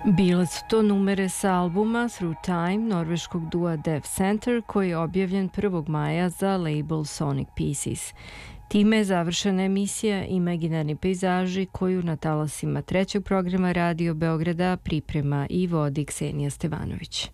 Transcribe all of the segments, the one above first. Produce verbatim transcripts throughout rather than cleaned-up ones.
Bile su to numere sa albuma Through Time norveškog dua Deaf Center koji je objavljen prvog maja za label Sonic Pieces. Time je završena emisija Imaginarni pejzaži koju na talasima trećeg programa Radio Beograda priprema i vodi Ksenija Stevanović.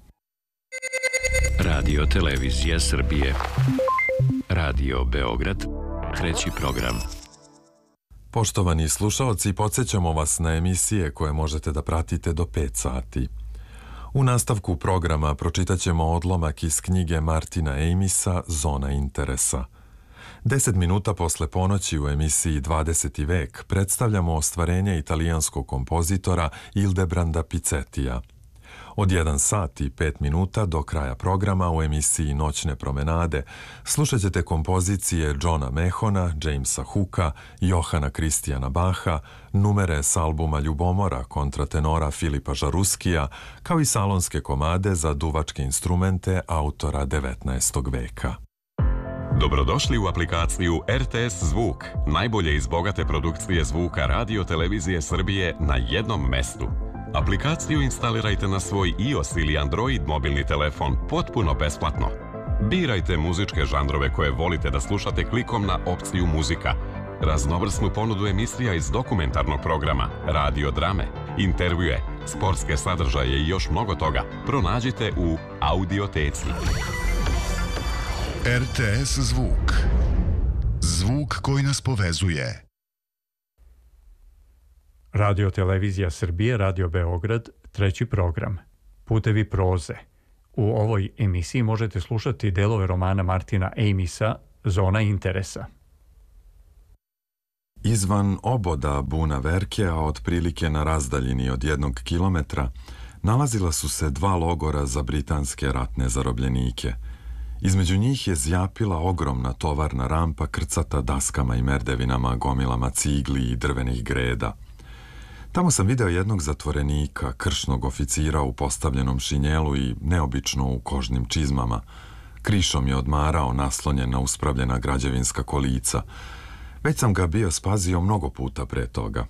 Radio Televizija Srbije. Radio Beograd, treći program. Poštovani slušaoci, podsjećamo vas na emisije koje možete da pratite do pet sati. U nastavku programa pročitat ćemo odlomak iz knjige Martina Amisa Zona interesa. Deset minuta posle ponoći u emisiji dvadeseti vek predstavljamo ostvarenje italijanskog kompozitora Ildebranda Pizzettija. Od jedan sat i pet minuta do kraja programa u emisiji Noćne promenade slušat ćete kompozicije Johna Mehona, Jamesa Hooka, Johana Kristijana Baha, numere s albuma Ljubomora kontratenora Filipa Žaruskija, kao i salonske komade za duvačke instrumente autora devetnaestog veka. Dobrodošli u aplikaciju R T S Zvuk, najbolje iz bogate produkcije zvuka Radio Televizije Srbije na jednom mestu. Aplikaciju instalirajte na svoj iOS ili Android mobilni telefon potpuno besplatno. Birajte muzičke žanrove koje volite da slušate klikom na opciju muzika. Raznovrsnu ponudu emisija iz dokumentarnog programa, radio drame, intervjue, sportske sadržaje i još mnogo toga pronađite u Audioteci. R T S Zvuk. Zvuk koji nas povezuje. Radio Televizija Srbije, Radio Beograd, treći program. Putevi proze. U ovoj emisiji možete slušati delove romana Martina Amisa Zona interesa. Izvan oboda Buna Verkea, otprilike na razdaljini od jednog kilometra, nalazila su se dva logora za britanske ratne zarobljenike. Između njih je zjapila ogromna tovarna rampa krcata daskama i merdevinama, gomilama cigli i drvenih greda. Tamo sam video jednog zatvorenika, kršnog oficira u postavljenom šinjelu i neobično u kožnim čizmama. Krišom je odmarao naslonjen na uspravljena građevinska kolica. Već sam ga bio spazio mnogo puta pre toga.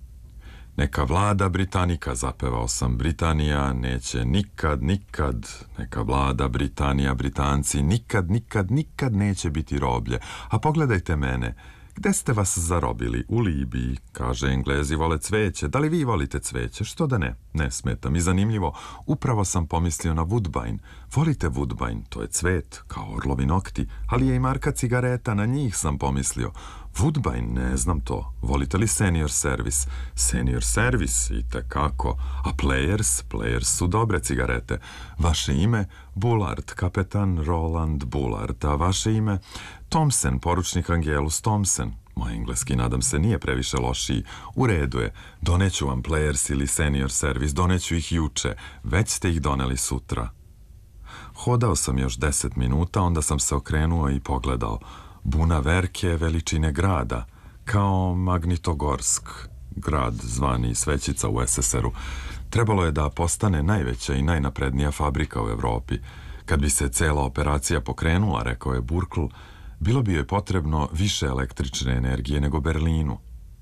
Neka vlada Britanika, zapevao sam, Britanija neće nikad, nikad, neka vlada Britanija, Britanci, nikad, nikad, nikad neće biti roblje. A pogledajte mene, gde ste vas zarobili? U Libiji, kaže, Englezi vole cveće. Da li vi volite cveće? Što da ne? Ne smeta mi. Zanimljivo, upravo sam pomislio na Woodbine. Volite Woodbine? To je cvet, kao orlovi nokti, ali je i marka cigareta, na njih sam pomislio. Woodbine, ne znam to. Volite li Senior Service? Senior Service, i tekako. A Players? Players su dobre cigarete. Vaše ime? Bullard, kapetan Roland Bullard. A vaše ime? Thompson, poručnik Angelus Thompson. Moj engleski, nadam se, nije previše lošiji. U redu je. Doneću vam Players ili Senior Service. Doneću ih juče. Već ste ih doneli sutra. Hodao sam još deset minuta, onda sam se okrenuo i pogledao. Buna Verke veličine grada, kao Magnitogorsk, grad zvani Svećica u S S R-u. Trebalo je da postane najveća i najnaprednija fabrika u Evropi. Kad bi se cela operacija pokrenula, rekao je Burkl, bilo bi joj potrebno više električne energije nego Berlinu.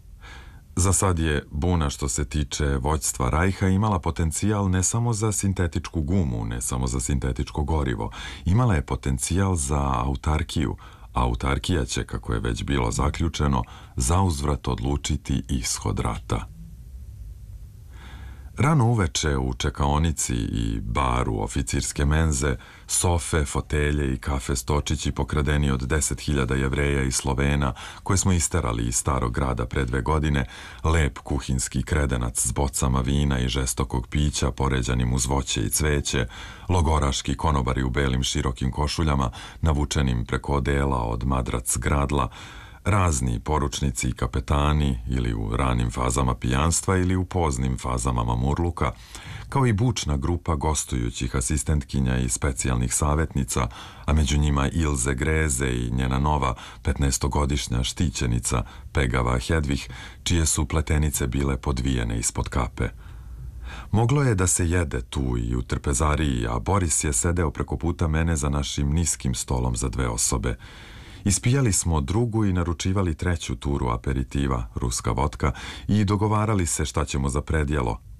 Za sad je Buna, što se tiče vođstva Rajha, imala potencijal ne samo za sintetičku gumu, ne samo za sintetičko gorivo. Imala je potencijal za autarkiju. Autarkija će, kako je već bilo zaključeno, zauzvrat odlučiti ishod rata. Rano uveče u čekaonici i baru oficirske menze, sofe, fotelje i kafe stočići pokradeni od deset hiljada Jevreja i Slovena koje smo isterali iz starog grada pre dve godine, lep kuhinski kredenac s bocama vina i žestokog pića poređanim uz voće i cveće, logoraški konobari u belim širokim košuljama navučenim preko odela od madrac gradla, razni poručnici i kapetani ili u ranim fazama pijanstva ili u poznim fazama mamurluka, kao i bučna grupa gostujućih asistentkinja i specijalnih savjetnica, a među njima Ilze Greze i njena nova petnaestogodišnja štićenica Pegava Hedvih, čije su pletenice bile podvijene ispod kape. Moglo je da se jede tu i u trpezariji, a Boris je sedeo preko puta mene za našim niskim stolom za dve osobe. Ispijali smo drugu i naručivali treću turu aperitiva, ruska vodka, i dogovarali se šta ćemo za predjelo.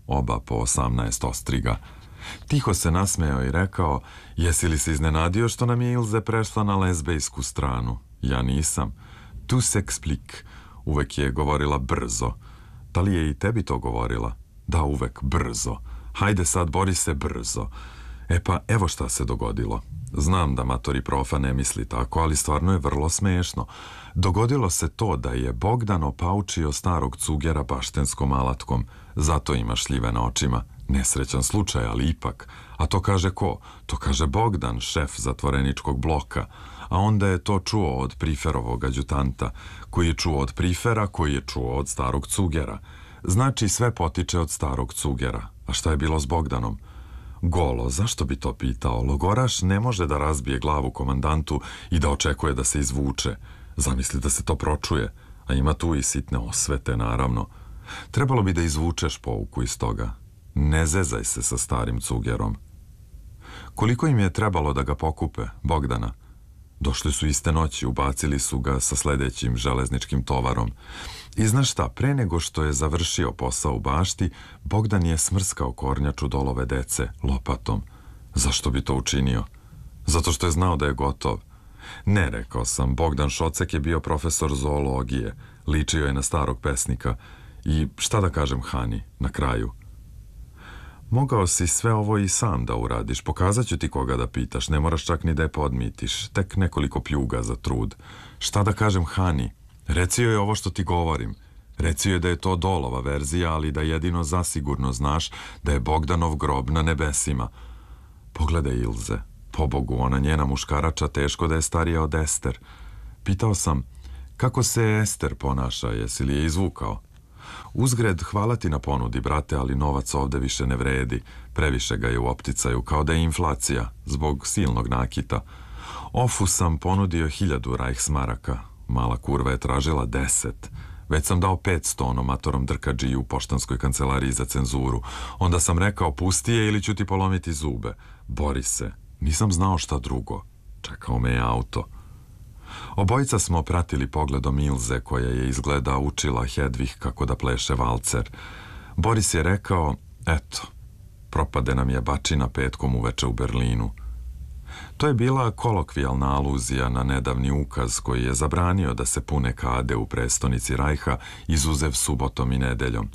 oba po osamnaest ostriga. Tiho se nasmejao i rekao, jesi li se iznenadio što nam je Ilze prešla na lezbejsku stranu? Ja nisam. Tu se eksplik. Uvek je govorila brzo. Da li je i tebi to govorila? Da, uvek brzo. Hajde sad, bori se brzo. E pa, evo šta se dogodilo. Znam da matori profa ne misli tako, ali stvarno je vrlo smešno. Dogodilo se to da je Bogdan opaučio starog cugera baštenskom alatkom. Zato ima šljive na očima. Nesrećan slučaj, ali ipak. A to kaže ko? To kaže Bogdan, šef zatvoreničkog bloka. A onda je to čuo od Priferovog adjutanta, koji je čuo od Prifera, koji je čuo od starog cugera. Znači, sve potiče od starog cugera. A šta je bilo s Bogdanom? Golo, zašto bi to pitao? Logoraš ne može da razbije glavu komandantu i da očekuje da se izvuče. Zamisli da se to pročuje, a ima tu i sitne osvete, naravno. Trebalo bi da izvučeš pouku iz toga. Ne zezaj se sa starim cugerom. Koliko im je trebalo da ga pokupe, Bogdana? Došli su iste noći, ubacili su ga sa sledećim železničkim tovarom. I znaš šta, pre nego što je završio posao u bašti, Bogdan je smrskao kornjaču dolove dece lopatom. Zašto bi to učinio? Zato što je znao da je gotov. Ne, rekao sam, Bogdan Šocek je bio profesor zoologije, ličio je na starog pesnika. I šta da kažem Hani, na kraju? Mogao si sve ovo i sam da uradiš, pokazat ću ti koga da pitaš, ne moraš čak ni da je podmitiš, tek nekoliko pljuga za trud. Šta da kažem Hani? Reci joj ovo što ti govorim. Reci joj da je to Dolova verzija, ali da jedino zasigurno znaš da je Bogdanov grob na nebesima. Pogledaj Ilze, pobogu, ona njena muškarača teško da je starija od Ester. Pitao sam, kako se Ester ponaša, jesi li je izvukao? Uzgred, hvala ti na ponudi, brate, ali novac ovde više ne vredi. Previše ga je u opticaju, kao da je inflacija, zbog silnog nakita. Ofu sam ponudio hiljadu rajhsmaraka. Mala kurva je tražila deset. Već sam dao petsto onom matorom drkađiji u poštanskoj kancelariji za cenzuru. Onda sam rekao, pusti je ili ću ti polomiti zube. Bori se. Nisam znao šta drugo. Čekao me je auto. Obojica smo pratili pogledom Ilze, koja je izgleda učila Hedvih kako da pleše valcer. Boris je rekao, eto, propade nam je bačina petkom uveče u Berlinu. To je bila kolokvijalna aluzija na nedavni ukaz koji je zabranio da se pune kade u prestonici Rajha, izuzev subotom i nedeljom.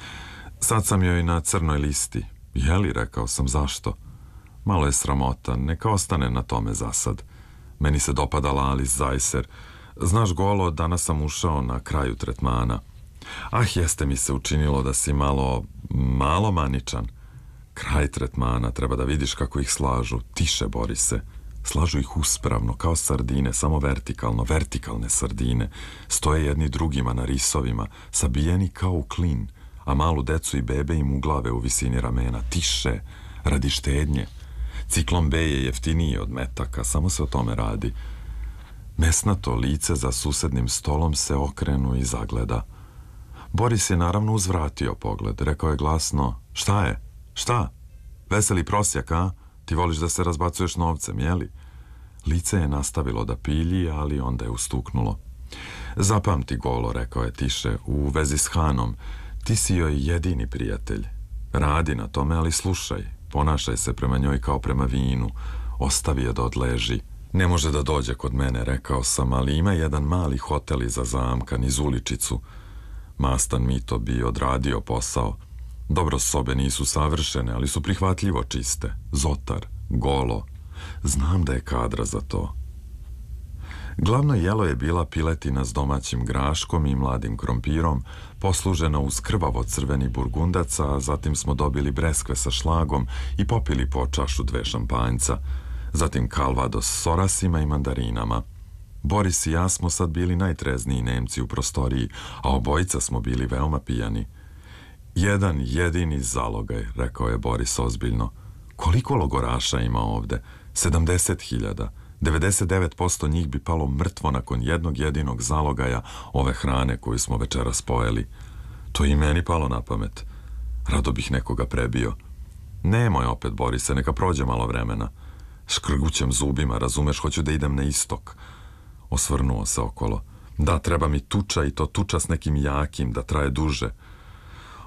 Sad sam joj na crnoj listi. Jeli, rekao sam, zašto? Malo je sramota, neka ostane na tome za sad. Meni se dopadala Alice Zajser. Znaš, Golo, danas sam ušao na kraju tretmana. Ah, jeste mi se učinilo da si malo, malo maničan. Kraj tretmana, treba da vidiš kako ih slažu. Tiše, Borise. Slažu ih uspravno, kao sardine, samo vertikalno, vertikalne sardine. Stoje jedni drugima na risovima, sabijeni kao u klin, a malu decu i bebe im uglave u visini ramena. Tiše, radi štednje. Ciklon B je jeftiniji od metaka, samo se o tome radi. Mesnato lice za susednim stolom se okrenu i zagleda. Boris je naravno uzvratio pogled. Rekao je glasno, šta je? Šta? Veseli prosjak, a? Ti voliš da se razbacuješ novcem, jeli? Lice je nastavilo da pilji, ali onda je ustuknulo. Zapamti, Golo, rekao je tiše, u vezi s Hanom. Ti si joj jedini prijatelj. Radi na tome, ali slušaj. Ponašaj se prema njoj kao prema vinu. Ostavi je da odleži. Ne može da dođe kod mene, rekao sam, ali ima jedan mali hotel iza zamka, niz uličicu. Mastan Mito bi odradio posao. Dobro, sobe nisu savršene, ali su prihvatljivo čiste. Zotar, Golo. Znam da je kadra za to. Glavno jelo je bila piletina s domaćim graškom i mladim krompirom, poslužena uz krvavo crveni burgundac, a zatim smo dobili breskve sa šlagom i popili po čašu dve šampanjca, zatim kalvados s orasima i mandarinama. Boris i ja smo sad bili najtrezniji Nemci u prostoriji, a obojica smo bili veoma pijani. Jedan jedini zalogaj, rekao je Boris ozbiljno. Koliko logoraša ima ovde? sedamdeset hiljada. devedeset devet posto njih bi palo mrtvo nakon jednog jedinog zalogaja ove hrane koju smo večeras pojeli. To i meni palo na pamet. Rado bih nekoga prebio. Nemoj opet, Borise, neka prođe malo vremena. Škrgućem zubima, razumeš, hoću da idem na istok. Osvrnuo se okolo. Da, treba mi tuča i to tuča s nekim jakim, da traje duže.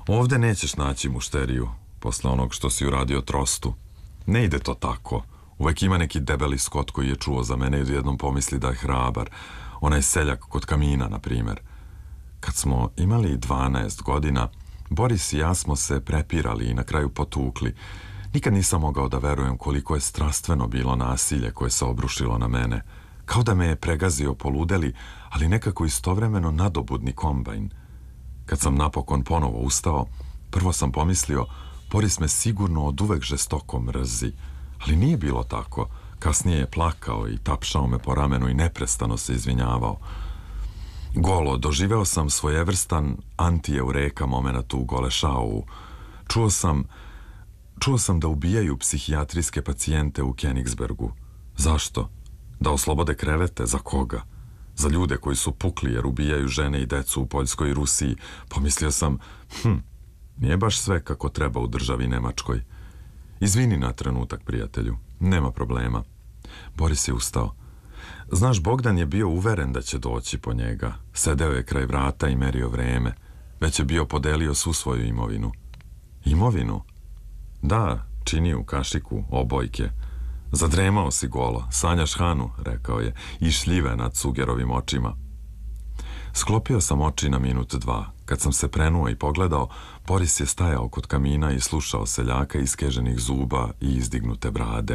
Ovde nećeš naći mušteriju, posle onog što si uradio Trostu. Ne ide to tako. Uvek ima neki debeli skot koji je čuo za mene i odjednom pomisli da je hrabar. Onaj seljak kod kamina, na primer. Kad smo imali dvanaest godina, Boris i ja smo se prepirali i na kraju potukli. Nikad nisam mogao da verujem koliko je strastveno bilo nasilje koje se obrušilo na mene. Kao da me je pregazio poludeli, ali nekako istovremeno nadobudni kombajn. Kad sam napokon ponovo ustao, prvo sam pomislio, Boris me sigurno od uvek žestoko mrzi. Ali nije bilo tako. Kasnije je plakao i tapšao me po ramenu i neprestano se izvinjavao. Golo, doživeo sam svojevrstan anti-eureka momenat u Golešau. Čuo sam, čuo sam da ubijaju psihijatrijske pacijente u Königsbergu. Zašto? Da oslobode krevete? Za koga? Za ljude koji su pukli jer ubijaju žene i decu u Poljskoj i Rusiji. Pomislio sam, hm, nije baš sve kako treba u državi Nemačkoj. Izvini na trenutak, prijatelju. Nema problema. Boris je ustao. Znaš, Bogdan je bio uveren da će doći po njega. Sedeo je kraj vrata i merio vreme. Već je bio podelio svu svoju imovinu. Imovinu? Da, čini u kašiku, obojke. Zadremao si, Golo, sanjaš Hanu, rekao je, i šljive nad Cugerovim očima. Sklopio sam oči na minut dva. Kad sam se prenuo i pogledao, Boris je stajao kod kamina i slušao seljaka iskeženih zuba i izdignute brade.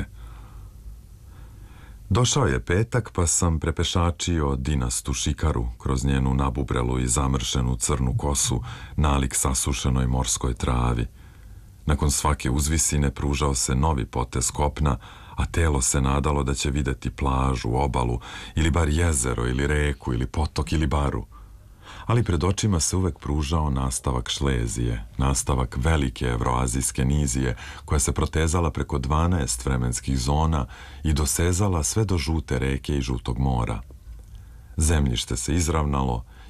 Došao je petak, pa sam prepešačio dinastu šikaru kroz njenu nabubrelu i zamršenu crnu kosu, nalik sasušenoj morskoj travi. Nakon svake uzvisine pružao se novi potez kopna, a telo se nadalo da će videti plažu, obalu, ili bar jezero, ili reku, ili potok, ili baru. Ali pred očima se uvek pružao nastavak Šlezije, nastavak velike evroazijske nizije, koja se protezala preko dvanaest vremenskih zona i dosezala sve do žute reke i žutog mora. Zemljište se izravnalo